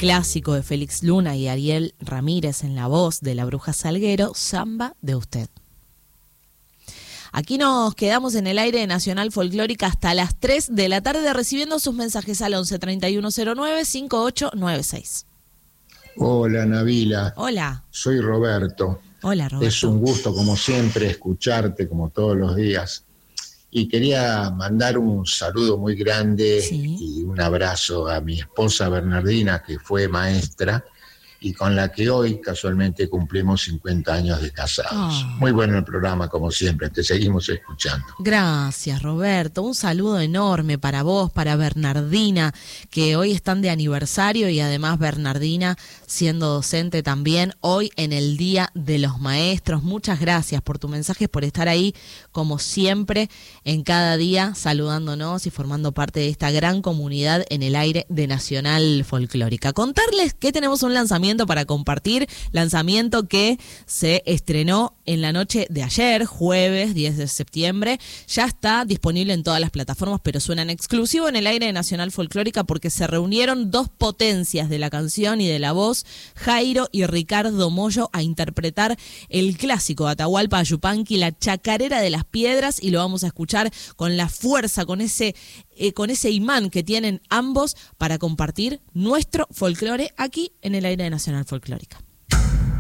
clásico de Félix Luna y Ariel Ramírez en la voz de la Bruja Salguero, Samba de Usted. Aquí nos quedamos en el aire de Nacional Folclórica hasta las 3 de la tarde recibiendo sus mensajes al 11 3109 5896. Hola Nabila. Hola. Soy Roberto. Hola Roberto. Es un gusto como siempre escucharte como todos los días. Y quería mandar un saludo muy grande y un abrazo a mi esposa Bernardina, que fue maestra y con la que hoy casualmente cumplimos 50 años de casados. Muy bueno el programa, como siempre, te seguimos escuchando. Gracias, Roberto. Un saludo enorme para vos, para Bernardina, que hoy están de aniversario y además Bernardina siendo docente también hoy en el Día de los Maestros. Muchas gracias por tu mensaje, por estar ahí como siempre en cada día saludándonos y formando parte de esta gran comunidad en el aire de Nacional Folclórica. Contarles que tenemos un lanzamiento para compartir, lanzamiento que se estrenó en la noche de ayer, jueves 10 de septiembre, ya está disponible en todas las plataformas, pero suena en exclusivo en el aire de Nacional Folclórica porque se reunieron dos potencias de la canción y de la voz, Jairo y Ricardo Mollo, a interpretar el clásico Atahualpa Yupanqui, la chacarera de las piedras, y lo vamos a escuchar con la fuerza, con ese imán que tienen ambos para compartir nuestro folclore aquí en el aire de Nacional Folclórica.